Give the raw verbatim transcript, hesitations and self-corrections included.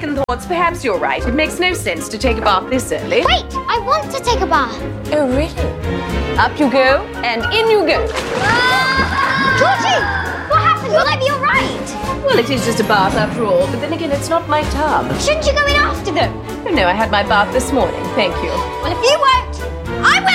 second thoughts, perhaps you're right. It makes no sense to take a bath this early. Wait, I want to take a bath. Oh, really? Up you go, and in you go. Ah! Georgie, what happened? Will I be all right? Well, it is just a bath after all, but then again, it's not my tub. Shouldn't you go in after them? Oh, no, I had my bath this morning, thank you. Well, if you won't, I will.